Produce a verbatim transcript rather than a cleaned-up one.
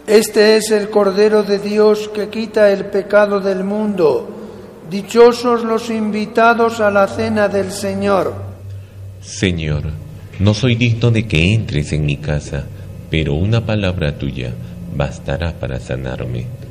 Este es el Cordero de Dios que quita el pecado del mundo. Dichosos los invitados a la cena del Señor. Señor, no soy digno de que entres en mi casa, pero una palabra tuya bastará para sanarme.